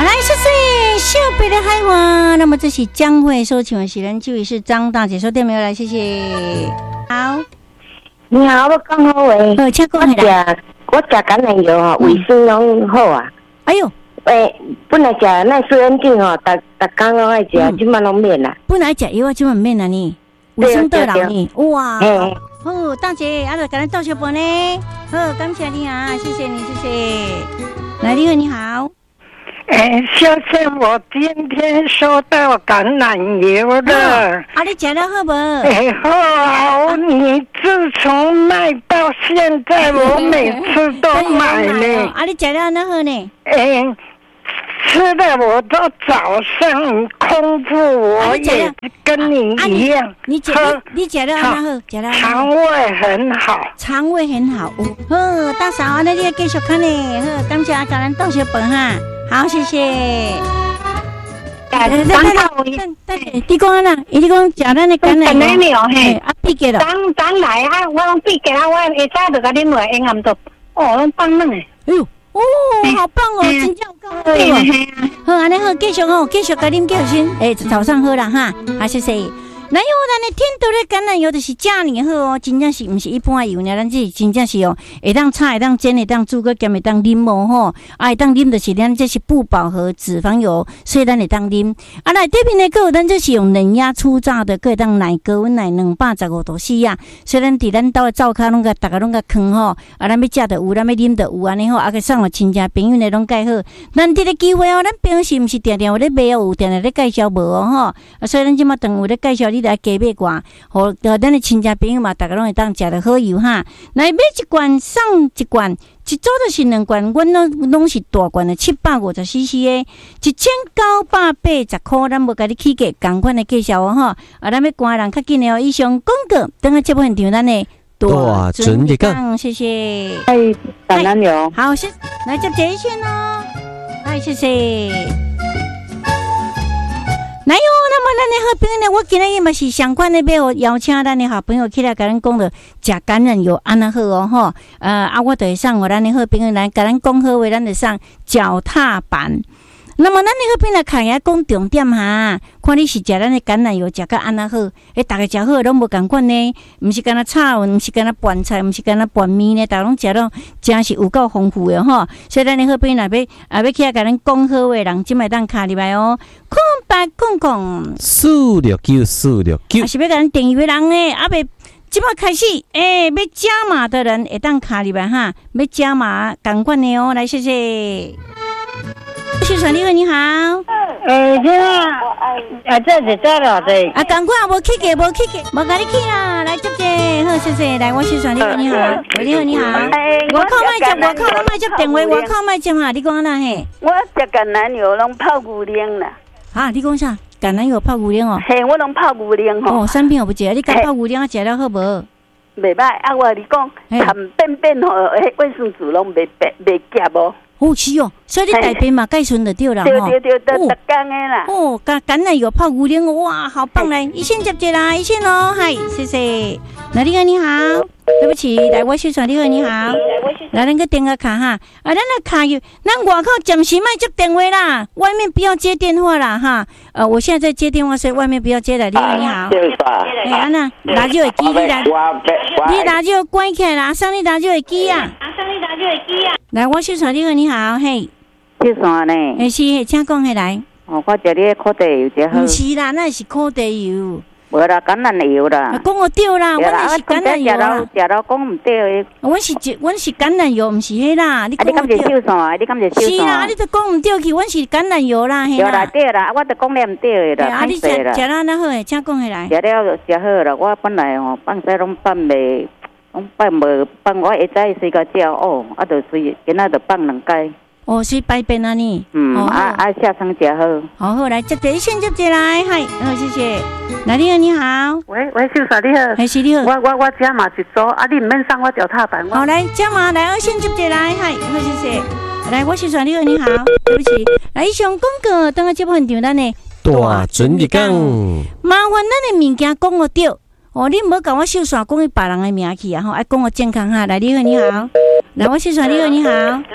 来，谢谢秀北的海花。那么这是江蕙所唱的《喜人就是张大姐说电没有来，谢谢。好， 你好，我讲好诶。 请讲下。 我食橄榄油吼，卫生拢好啊。 哎呦， 本来食那水恩定吼，逐工拢爱食，即摆拢免啦。 本来食药啊，即摆免啦呢。卫生得人呢，哇！好，大姐，啊，就给咱倒小杯呢。好，感谢你啊，谢谢你，谢谢。来，你好，你好。 小姐，我今天收到橄榄油了。 你吃了好不？ 好，你自从卖到现在，我每次都买呢。 你吃了那好呢？ 吃的我都早上空腹，我也跟你一样。 你吃了那好，吃了肠胃很好， 肠胃很好。好，大嫂，那你要继续看呢。好，感谢给咱倒小杯哈。好，谢谢。你讲啦，你讲食咱的橄榄油嘿，闭结了。 当来啊，我拢闭结啊，我下早就甲恁话用暗都，拢放冷诶。 哎呦，好棒哦，真正有够好。好，安尼好，继续甲恁叫先。早上好啦哈，谢谢。那咱的天道的橄榄油就是遮尔好哦，真正是毋是一般的油呢，咱这真正是哦，会当炒，会当煎，会当煮，佮兼会当啉哦吼，会当啉就是咱这是不饱和脂肪油，所以咱会当啉。来对面的个咱这是用冷压初榨的，佮当奶高温奶215度4啊，所以咱伫咱兜的灶骹拢甲大家拢甲藏吼，咱要食就有，咱要啉就有安尼吼，佮送互亲戚朋友呢拢介好。咱这个机会哦，咱朋友是毋是定定有咧卖哦，有定定咧介绍无哦吼，所以咱即马等有咧介绍你来加买寡，互咱的亲戚朋友嘛，大家拢会当食得好油哈。来买一罐送一罐，一组就是2罐，阮拢是大罐的750cc 的，1980块，咱无甲你起价，同款的介绍哦吼。咱要赶人较紧的哦。以上广告，等下节目现场咱的大准一讲， 谢谢。 橄榄油， 好，来接一线哦。谢谢。来哟，那么咱的好朋友呢？我今日嘛是相关的要邀请咱的好朋友起来，甲咱讲了食橄榄油安那好哦吼。我就会送我咱的好朋友来，甲咱讲好话，咱就送脚踏板。那么咱的好朋友看下讲重点哈，看你是食咱的橄榄油食甲安那好，大家食好拢无共款呢，毋是干那炒，毋是干那拌菜，毋是干那拌面呢，大家拢食到真是有够丰富的吼。所以咱的好朋友若要起来甲咱讲好话，人即卖当卡入来哦。空 469， 是要甲咱订阅的人呢，未即摆开始，要加码的人会当卡入来哈，要加码共款的哦，来谢谢。先生你好，你好。 这是这了对。 赶快无起价，无甲你起啦，来接者，好谢谢，来我先生你好，你好，你好。我靠卖接电话，我靠卖接哈，你讲哪嘿？ 我食橄榄油拢泡牛奶啦。 你讲啥？橄榄油泡牛奶哦？ 嘿，我拢泡牛奶吼。 产品我不食，你敢泡牛奶食了好无？ 袂歹，我你讲，含便吼，卫生纸拢袂夹无。 是哦，所以你改变嘛，改顺就对了吼。 对，逐工的啦。 橄榄油泡牛奶，哇，好棒来！一线接者啦，一线哦，嗨，谢谢。那你好，你好，对不起，来我先生，你好，你好，来咱个电话卡哈，咱的卡有，咱外口暂时卖接电话啦，外面不要接电话啦哈。我现在在接电话，所以外面不要接了。你好，你好。安娜，拿手机你来，你拿手关起来啦，上你拿手机啊。来，我先生，你好，你好，嘿。 先生呢？ 是，请讲起来。 我食你的烤地油最好。 不是啦，那是烤地油。 无啦，橄榄油啦。 讲我对啦，我那是橄榄油啦。 食到讲唔对的。 我是橄榄油，唔是迄啦。你讲我对。 你敢是秀伞？ 是啦，你都讲唔对去，我是橄榄油啦，嘿啦。 对啦，我都讲你唔对的啦。 你食了那好诶，请讲起来。 食了就食好啦，我本来吼放西拢放袂，拢放无放我会早睡个觉哦，就睡今仔就放2摆。 是摆便啊你。 下餐食好。 好，来接者一线接者来，嗨，好，谢谢。来，你好，你好。 喂，秀嫂你好。 是你好。 我加码一组，你唔免送我脚踏板。 好，来加码，来二线接者来，嗨，好，谢谢。来，我秀嫂你好，你好，对不起。来，以上广告，等下节目现场咱呢。 大准一讲。 麻烦咱的物件讲我对。你唔好甲我秀伞讲别人的名去啊！爱讲我健康哈。来，你好，你好。来，我秀伞你好，你好。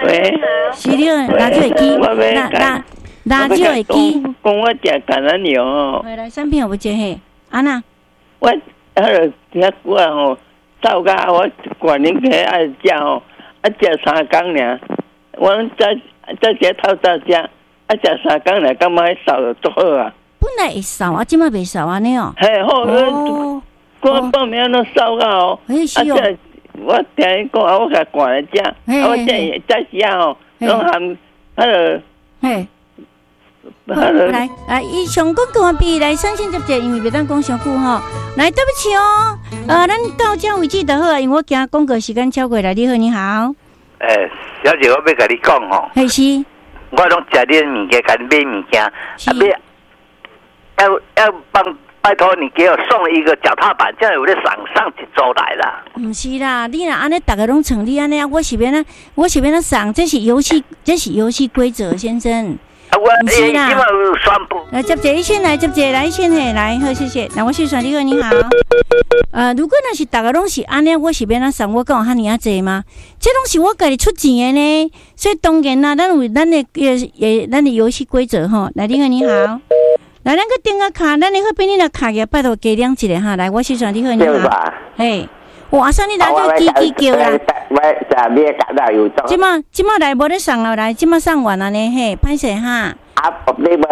喂， 是你辣椒的鸡，辣椒的鸡。 讲我食橄榄油哦。 来，产品有无接嘿？安娜， 我听久啊吼，走甲我管恁去爱食吼，食3工尔。我再食透早食，食3工尔，感觉迄扫就足好啊。 本来会扫啊，即摆袂扫安尼哦。 嘿，好，我报名都扫到哦。 是哦。 我听伊讲啊，我甲赶来食，我这时啊吼，拢含迄个。嘿。 来，以上讲完毕，来三线接者，因为袂当讲伤久吼。来，对不起哦，咱到这为止就好啊，因为我惊广告时间超过了。你好，你好。 小姐，我要甲你讲吼。 嘿是。 我拢食恁物件，甲你买物件，要拜托你给我送一个脚踏板，这样有咧上一周来啦。 不是啦，你若安尼，大家拢像你安尼啊，我是要那上，这是游戏规则，先生。 我是啦，宣布。 来接者，先来接者，来先嘿，来好，谢谢。那我先说你好，你好。如果那是大家拢是安尼，我是要那上，我讲哈尼啊济吗？这拢是我家己出钱的呢，所以当然啦，咱有咱的游戏规则吼。来，你好，你好。来，咱个订个卡，咱你好边你那卡个拜托加量一个哈。来，我先说你好，你好。嘿。哇！啥你来就叽叫啦！ 我下面感到有种。 即马来无咧上了来，即马上完了呢嘿，歹势哈。 你无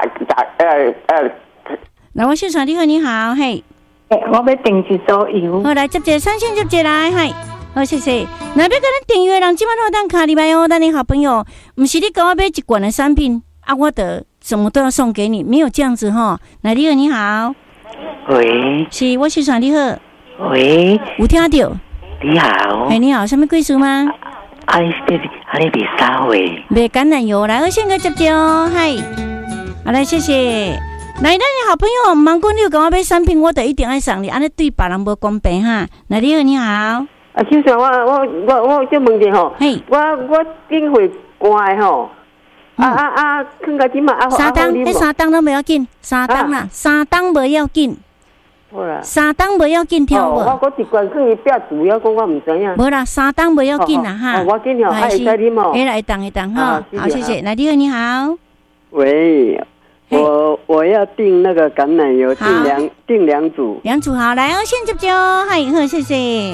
来，我先说你好，你好嘿。 我要订一组油。 好来，接者三线接者来嘿。好，谢谢。那要跟咱订阅人，即马都当卡里来哦，咱的好朋友，不是你给我买一罐的产品啊，我的什么都要送给你，没有这样子哈。来，你好，你好。 喂。 是，我是说你好。 喂， 有听到？ 你好， 你好，什么贵事吗？ 你别啥喂？ 别橄榄油，来，我先个接接哦，嗨，好来，谢谢。来，咱的好朋友，芒果你有跟我买产品，我就一定爱送你，安尼对别人无公平哈。来，你好，你好。 先生，我就问者吼，我顶回关吼，囥个即嘛三档，3档都不要紧，3档啦，3档不要紧。3档不要紧，跳无。 我一罐可以不要主要讲我唔知影。 无啦，3档不要紧啦哈。 我紧吼，会使啉哦。 来当哈。好，谢谢。来，你好，你好。 喂，我要订那个橄榄油，订2组。 2组好，来哦，先接接哦，嗨，好，谢谢。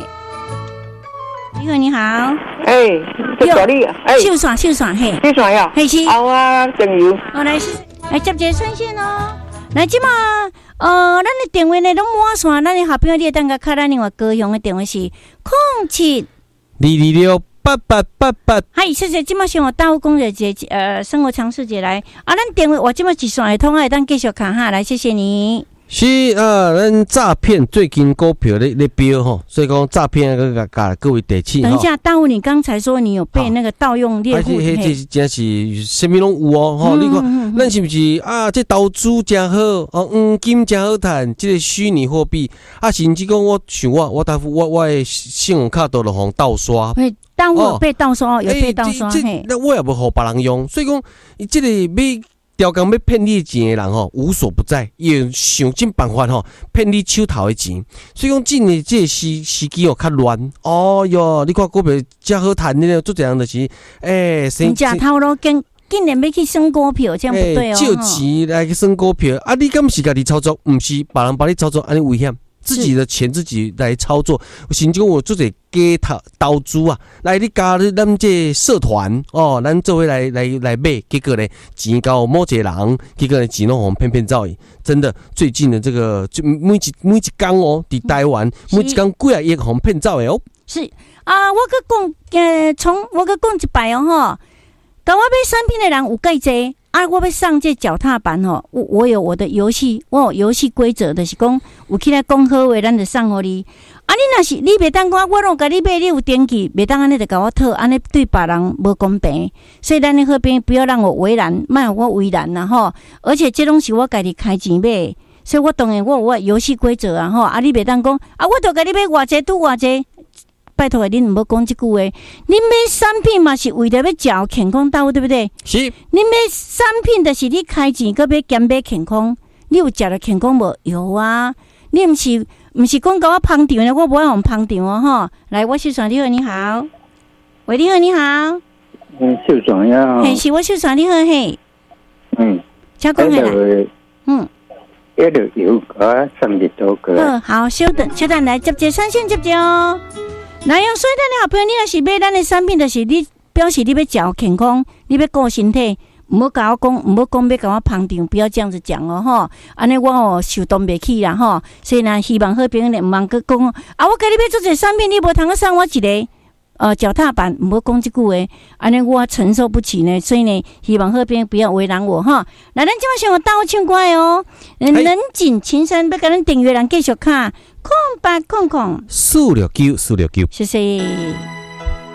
你好，你好。秀爽嘿。 秀爽呀。 嘿是。 好啊，酱油。 好来接接专线哦。来，即马咱的电话呢拢满线，咱的好朋友你等下卡咱另外高雄的电话是07-226-8888。嗨，谢谢，即马先我大武公的生活常识节来咱电话我即马一线会通，咱继续卡哈，来谢谢你。 是咱诈骗最近股票咧飙吼，所以讲诈骗个各位提醒。 等一下，大武，你刚才说你有被那个盗用猎户， 这真是什么拢有哦。吼，你看，咱是不是这投资真好哦？黄金真好赚，这个虚拟货币甚至讲我想我答复我的信用卡都落互盗刷。 但我有被盗刷，有被盗刷。 那我也无互别人用，所以讲这个要。调工要骗你钱的人吼，无所不在，也想尽办法吼骗你手头的钱。所以讲，今年这个时机较乱。哦哟，你看股票真好赚，你做这样的是， 你假头路竟然要去升股票，这样不对哦。 借钱来去升股票，你敢是家己操作，不是别人帮你操作，安尼危险。自己的钱自己来操作，甚至我做者假投资啊，来你加入咱这社团哦，咱做伙来买，结果呢钱交某一个人，结果呢钱拢互骗走去。真的，最近的这个每一天哦，伫台湾每一天几啊亿互骗走的哦。 是我佮讲，我佮讲一摆哦吼，甲我买产品的人有介济。我要上这脚踏板吼，我有我的游戏，我有游戏规则，就是讲有起来讲好话，咱就送互你。你若是你袂当讲，我拢甲你买，你有登记，袂当安尼就甲我讨，安尼对别人无公平。所以咱的好朋友不要让我为难，莫让我为难啦吼。而且这拢是我家己开钱买，所以我当然我游戏规则啊吼。你袂当讲我著甲你买偌济拄偌济。拜托恁唔好讲这句话，恁买产品嘛是为了要照健康到，对不对？ 是。 恁买产品就是你开钱，搁要减买健康，你有食了健康无？有啊。你唔是讲甲我捧场的，我不爱互捧场哦吼。来，我是说你好，你好。喂，你好，你好。 秀爽呀。 嘿，是我秀爽，你好嘿。请讲下来。 一路有个30多个。 好，稍等来接三线接哦。那用所以咱的好朋友，你若是买咱的产品，就是你表示你要照健康，你要顾身体。唔好甲我讲，唔好讲要甲我捧场，不要这样子讲哦吼。安尼我受动袂起啦吼。所以呢，希望好朋友呢，唔通去讲啊，我甲你要做这产品，你无通去送我一个脚踏板，唔好讲这句话，安尼我承受不起呢。所以呢，希望好朋友不要为难我哈。来，咱今晚先我倒唱歌哦。人景情深，要甲咱订阅人继续看，0800469469， 谢谢。